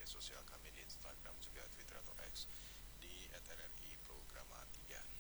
sosial kami di Instagram juga Twitter atau X di @rri programa 3.